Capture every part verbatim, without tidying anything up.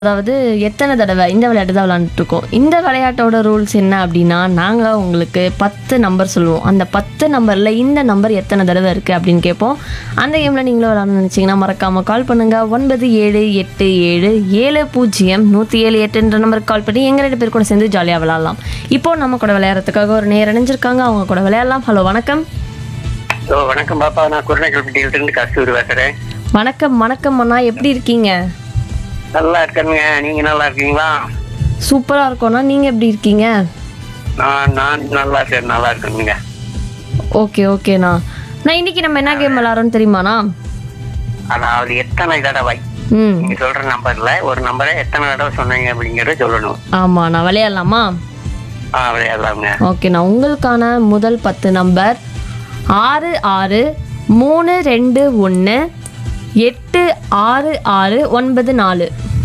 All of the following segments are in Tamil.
அதாவது எத்தனை தடவை இந்த விளையாட்டு தான் விளையாண்டுட்ருக்கோம். இந்த விளையாட்டோட ரூல்ஸ் என்ன அப்படின்னா, நாங்கள் உங்களுக்கு பத்து நம்பர் சொல்லுவோம். அந்த பத்து நம்பரில் இந்த நம்பர் எத்தனை தடவை இருக்குது அப்படின்னு கேட்போம். அந்த கேமில் நீங்களும் விளையாடணும்னு நினச்சிங்கன்னா மறக்காமல் கால் பண்ணுங்கள். ஒன்பது ஏழு எட்டு ஏழு ஏழு பூஜ்ஜியம் நூற்றி ஏழு எட்டுன்ற நம்பருக்கு கால் பண்ணி எங்கள் ரெண்டு பேர் கூட சேர்ந்து ஜாலியாக விளையாடலாம். இப்போது நம்ம கூட விளையாடுறதுக்காக ஒரு நேர் இணைஞ்சிருக்காங்க. அவங்க கூட விளையாடலாம். ஹலோ, வணக்கம். ஓ வணக்கம் பாப்பா, நான் குருநகல்பட்டியிலிருந்து கஸ்தூரி பேசுறேன். வணக்கம் வணக்கம் அண்ணா, எப்படி இருக்கீங்க? நல்லா இருக்கேங்க, நீங்க நல்லா இருக்கீங்களா? சூப்பராக இருக்கோண்ணா, நீங்கள் எப்படி இருக்கீங்க? நான் நான் நல்லா இருக்கேன், நல்லா இருக்கேங்க. ஓகே ஓகேண்ணா. நான் இன்னைக்கு நம்ம என்ன கேம் விளாட்றோன்னு தெரியுமாண்ணா? அதாவது எத்தனை தடவை ம் நீங்க சொல்ற நம்பர்ல ஒரு நம்பரை எத்தனை தடவை சொன்னீங்க அப்படிங்கறத சொல்லணும். ஆமாம், நான் விளையாடலாமா? ஆ விளையாடலாங்க. ஓகேண்ணா, உங்களுக்கான முதல் பத்து நம்பர் ஆறு ஆறு மூணு ரெண்டு ஒன்று எட்டு ஆறு ஆறு ஒன்பது நாலு.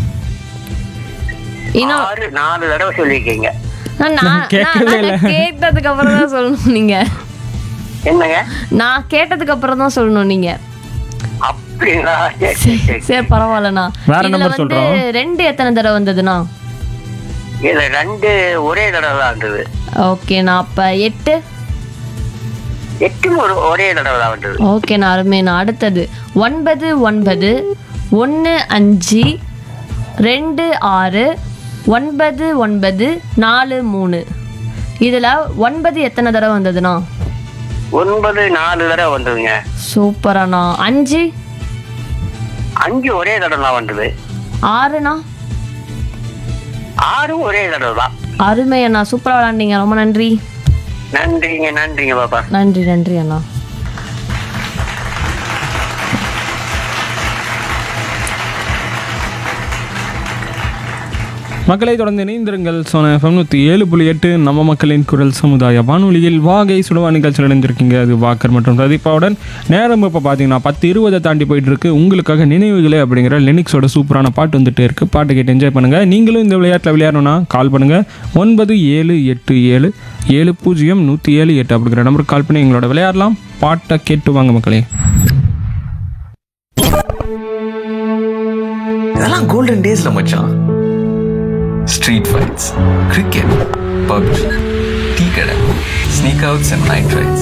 இன்னும் ஆறு நாலு தடவை சொல்லிருக்கீங்க. நான் நான் கேட்டதுக்கு அப்புறம் தான் சொல்லணும் நீங்க. என்னங்க? நான் கேட்டதுக்கு அப்புறம் தான் சொல்லணும் நீங்க. அப்படிங்களா? சரி, சரி, சரி. சரி பரவாயில்லண்ணா. வேற இதுல நம்பர் வந்து சொல்றோம். ரெண்டு எத்தனை தடவை வந்ததுண்ணா? இதுல ரெண்டு ஒரே தடவை தான் வந்தது. ஓகேண்ணா, அப்ப எட்டு எட்டும் ஒரு ஒரே தடவை தான் வந்தது. ஓகேண்ணா, அருமைண்ணா. அடுத்தது ஒன்பது ஒன்பது ஒன்று அஞ்சு ரெண்டு ஆறு ஒன்பது ஒன்பது நாலு மூணு. இதில் ஒன்பது எத்தனை தடவை வந்ததுண்ணா? ஒன்பது நாலு தடவை வந்ததுங்க. சூப்பராண்ணா. அஞ்சு அஞ்சு ஒரே தடவை தான் வந்தது. ஆறுண்ணா? ஆறும் ஒரே தடவை தான். அருமை அண்ணா, சூப்பராக விளாண்டீங்க, ரொம்ப நன்றி. நன்றிங்க நன்றிங்க பாப்பா. நன்றி நன்றி அண்ணா. மக்களை தொடர்ந்து இணைந்திருங்கள். சோனா எஃப்எம் நூற்றி ஏழு புள்ளி எட்டு நம்ம மக்களின் குரல் சமுதாய வானொலியில் வாகை சுடுவா நிகழ்ச்சியில் இணைஞ்சிருக்கீங்க. அது வாக்கர் மற்றும் பிரதீபாவுடன். நேரம் இப்போ பார்த்தீங்கன்னா பத்து இருபதை தாண்டி போயிட்டு இருக்கு. உங்களுக்காக நினைவுகளே அப்படிங்கிற லினிக்ஸோட சூப்பரான பாட்டு வந்துட்டு இருக்கு. பாட்டு கேட்டு என்ஜாய் பண்ணுங்க. நீங்களும் இந்த விளையாட்டில் விளையாடணும்னா கால் பண்ணுங்க. ஒன்பது ஏழு எட்டு ஏழு ஏழு பூஜ்ஜியம் நூற்றி ஏழு எட்டு அப்படிங்கிற நம்பருக்கு கால் பண்ணி எங்களோட விளையாடலாம். பாட்டை கேட்டு வாங்க மக்களே. இதெல்லாம் கோல்டன் டேஸ்ல மச்சான். Street fights, cricket, PUBG, tea கடை, sneak outs and night rights.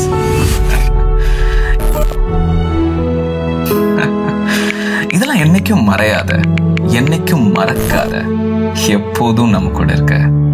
இதெல்லாம் என்னைக்கும் மறையாத, என்னைக்கும் மறக்காத, எப்போதும் நம்ம கூட இருக்க